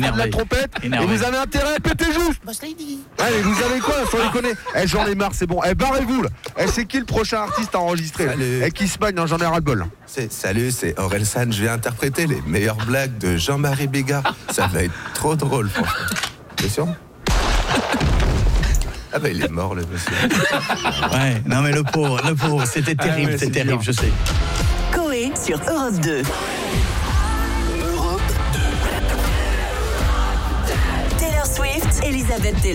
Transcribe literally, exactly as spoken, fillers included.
de la trompette énervé. Et vous avez intérêt à péter juste. Boss Lady. Allez, vous avez quoi, sans déconner. Eh, j'en ai marre, c'est bon. Eh, barrez-vous là. Eh, c'est qui le prochain artiste à enregistrer? Salut. Eh, qui se bagne, j'en ai ras le bol. C'est, salut, c'est Orelsan. Je vais interpréter les meilleures blagues de Jean-Marie Bigard. Ça va être trop drôle, franchement. T'es sûr? Ah bah il est mort le monsieur. Ouais, non mais le pauvre, le pauvre, c'était terrible, Ah ouais, c'est, c'est terrible, dur. je sais. Coé sur Europe deux. Europe deux. Taylor Swift, Elisabeth Taylor.